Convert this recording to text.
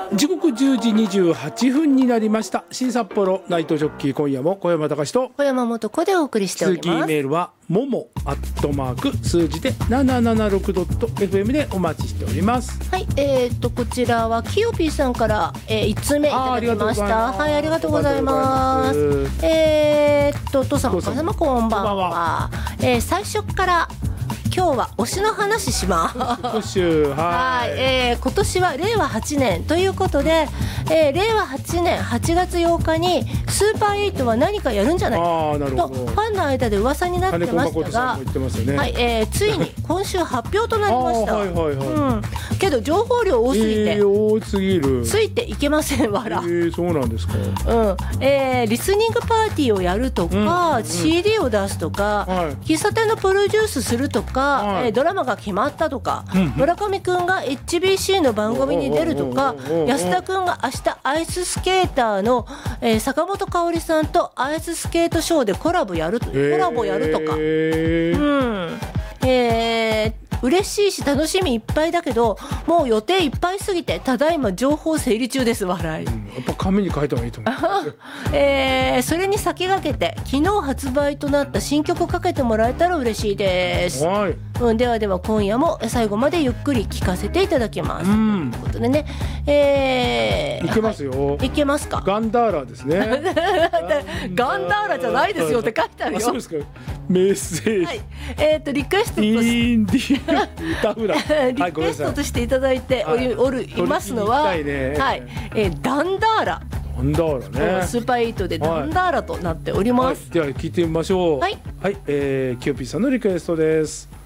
時刻10時28分になりました。新札幌ナイトジョッキー、今夜も小山隆と小山素子でお送りしております。 続きメールはもも数字で 776.fm でお待ちしております。 はい、こちらはキヨピーさんから、1通目いただきました。はい、ありがとうございます。お父様お母様こんばんは。最初から今日は推しの話します。はい、今年は令和8年ということで、令和8年8月8日にスーパー8は何かやるんじゃないかとファンの間で噂になってましたが、はい、ついに今週発表となりました。けど情報量多すぎて、 多すぎる、 ついていけませんわら。 そうなんですか。 リスニングパーティーをやるとか、CD を出すとか、喫茶店のプロデュースするとか、ドラマが決まったとか、村上くんが HBC の番組に出るとか、安田くんが明日アイススケーターの、坂本香織さんとアイススケートショーでコラボやるとか、嬉しいし楽しみいっぱいだけど、もう予定いっぱいすぎてただいま情報整理中です。笑い。 やっぱ紙に書いた方がいいと思う。 それに先駆けて昨日発売となった新曲をかけてもらえたら嬉しいです。ではでは今夜も最後までゆっくり聴かせていただきます。ということでね、 いけますよ。 いけますか。 ガンダーラですね。 ガンダーラじゃないですよって書いてあるよ。 そうですか。メッセージ。 はい、リクエストとインディ歌フラリクエストとしていただいていますのは、ダンダーラ。 ダンダーラね。 スーパー8でダンダーラとなっております。 では聞いてみましょう。はい、キヨピーさんのリクエストです。